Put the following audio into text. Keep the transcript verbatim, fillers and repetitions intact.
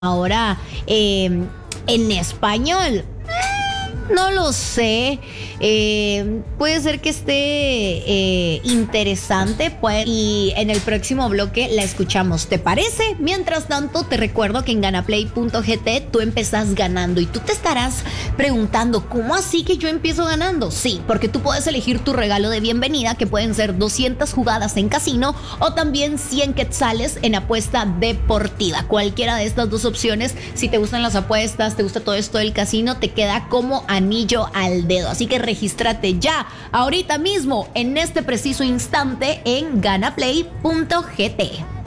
ahora eh, en español. No lo sé, eh, puede ser que esté eh, interesante pues, y en el próximo bloque la escuchamos, ¿te parece? Mientras tanto te recuerdo que en ganaplay punto g t tú empezás ganando y tú te estarás preguntando, ¿cómo así que yo empiezo ganando? Sí, porque tú puedes elegir tu regalo de bienvenida, que pueden ser doscientas jugadas en casino o también cien quetzales en apuesta deportiva. Cualquiera de estas dos opciones, si te gustan las apuestas, te gusta todo esto del casino, te queda como anillo al dedo. Así que regístrate ya, ahorita mismo, en este preciso instante, en ganaplay punto g t.